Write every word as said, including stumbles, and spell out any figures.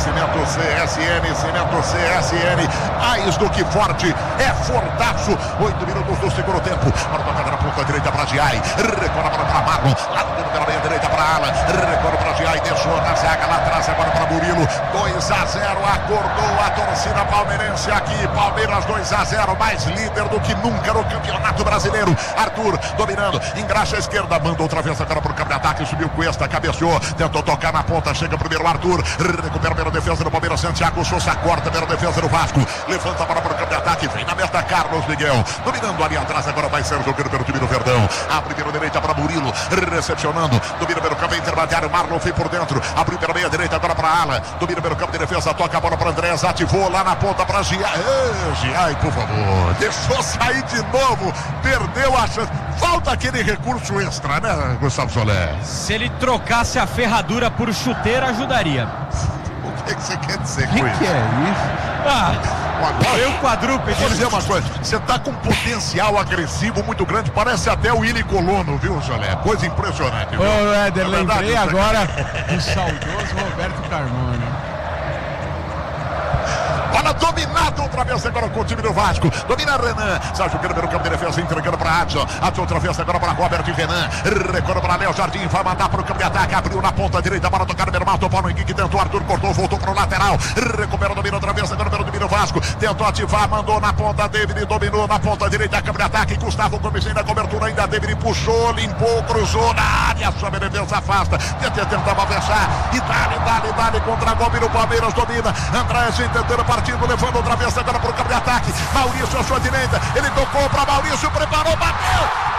Oferecimento C S N, Cimento C S N, mais do que forte, é fortaço. Oito minutos do segundo tempo. Para tocar na ponta direita para Giai. Recorda para para Marlon. Lá pela meia direita para Alan. Recorda para Giai. Deixou na zaga lá atrás agora para Murilo. dois a zero. Acordou a torcida palmeirense aqui. Palmeiras dois a zero. Mais líder do que nunca no Campeonato Brasileiro. Arthur dominando. Engraxa a esquerda. Manda outra vez agora para o campo de ataque. Subiu Cuesta. Cabeceou. Tentou tocar na ponta. Chega primeiro Arthur. Recupera pela defesa do Palmeiras. Santiago Souza corta pela defesa do Vasco. Levanta a bola para o campo de ataque. Vem na meta Carlos Miguel. Dominando ali atrás. Agora vai ser jogando pelo time do Verdão. A primeira direita para Murilo. Recepcionando. Domina pelo campo intermediário. Marlon foi por dentro. Abriu pela meia direita agora para Alan. Domina pelo campo de defesa. Toca a bola para Andrés. Ativou lá na ponta para Giai. Giai, por favor. Deixou sair de novo. Perdeu a chance. Falta aquele recurso extra, né, Gustavo Solé? Se ele trocasse a ferradura por chuteira, ajudaria. O que, que você quer dizer que com isso? Que é isso? Ah, agora, eu quadrúpede. vou dizer uma coisa, você tá com um potencial agressivo muito grande, parece até o Willy Colono, viu, Solé? Coisa impressionante. Ô, Éder, é lembrei verdade, agora do saudoso Roberto Carmona. Bola dominada outra vez agora com o time do Vasco. Domina Renan. Sai jogando pelo campo de defesa, entregando para Adson. Adson outra vez agora para Robert e Renan. Recorda para Léo Jardim. Vai mandar para o campo de ataque. Abriu na ponta direita para tocar no normal. Topou no Henrique. Tentou. Arthur cortou. Voltou para o lateral. Recupera o domínio outra vez agora pelo domínio Vasco. Tentou ativar. Mandou na ponta. David dominou na ponta direita. Campo de ataque. Gustavo Gomes na cobertura ainda. David puxou, limpou, cruzou na área. Sobe a defesa, afasta. Tentava fechar. E dali, dali, dali contra a Gomes no Palmeiras. Domina. Andrés tentando partir. Levando outra vez agora para o campo de ataque. Maurício à sua direita. Ele tocou para Maurício, preparou, bateu.